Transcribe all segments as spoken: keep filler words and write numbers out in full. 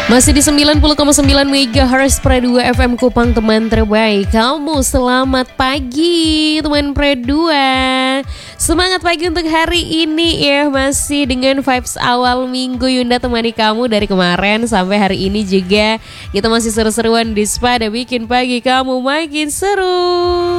Masih di sembilan puluh koma sembilan megahertz Pre dua F M Kupang, teman terbaik. Kamu selamat pagi teman Pre dua. Semangat pagi untuk hari ini ya. Masih dengan vibes awal minggu, Yunda temani kamu dari kemarin sampai hari ini juga. Kita masih seru-seruan di Spa dan bikin pagi kamu makin seru.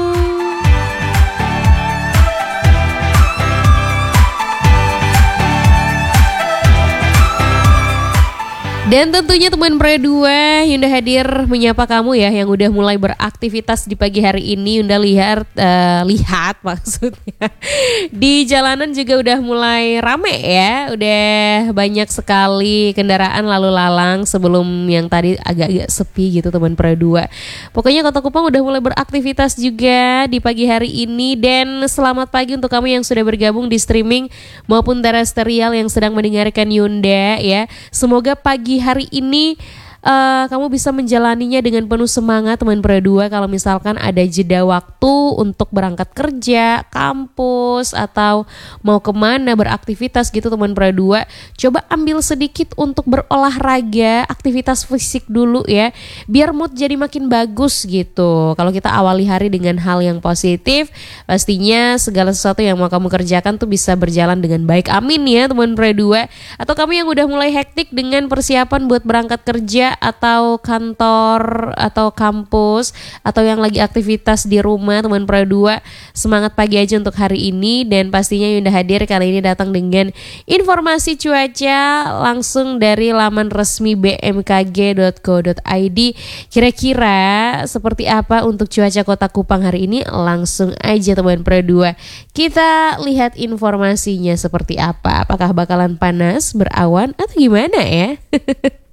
Dan tentunya teman Pre dua, Yunda hadir menyapa kamu ya yang udah mulai beraktivitas di pagi hari ini. Yunda lihat uh, lihat maksudnya di jalanan juga udah mulai rame ya. Udah banyak sekali kendaraan lalu lalang sebelum yang tadi agak-agak sepi gitu teman Pre dua. Pokoknya Kota Kupang udah mulai beraktivitas juga di pagi hari ini. Dan selamat pagi untuk kamu yang sudah bergabung di streaming maupun terestrial yang sedang mendengarkan Yunda ya. Semoga pagi hari ini uh, kamu bisa menjalaninya dengan penuh semangat teman Pre dua. Kalau misalkan ada jeda waktu untuk berangkat kerja, kampus, atau mau kemana beraktivitas gitu teman Pre dua, coba ambil sedikit untuk berolahraga, aktivitas fisik dulu ya, biar mood jadi makin bagus gitu. Kalau kita awali hari dengan hal yang positif, pastinya segala sesuatu yang mau kamu kerjakan tuh bisa berjalan dengan baik. Amin ya teman Pre dua. Atau kamu yang udah mulai hektik dengan persiapan buat berangkat kerja atau kantor atau kampus, atau yang lagi aktivitas di rumah teman Pre dua, semangat pagi aja untuk hari ini. Dan pastinya Yunda hadir kali ini datang dengan informasi cuaca langsung dari laman resmi b m k g dot co dot i d. Kira-kira seperti apa untuk cuaca Kota Kupang hari ini? Langsung aja teman Pre dua, kita lihat informasinya seperti apa. Apakah bakalan panas, berawan, atau gimana ya?